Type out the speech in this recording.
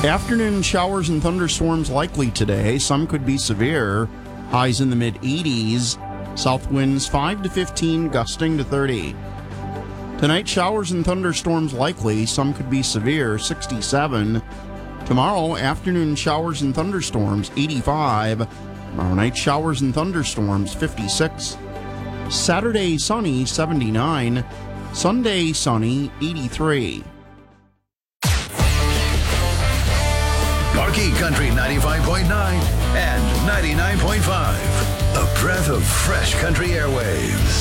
Afternoon showers and thunderstorms likely today. Some could be severe. Highs in the mid-80s. South winds 5 to 15, gusting to 30. Tonight, showers and thunderstorms likely. Some could be severe, 67. Tomorrow, afternoon showers and thunderstorms, 85. Tomorrow night, showers and thunderstorms, 56. Saturday, sunny, 79. Sunday, sunny, 83. Marquee Country 95.9 and 99.5. A breath of fresh country airwaves.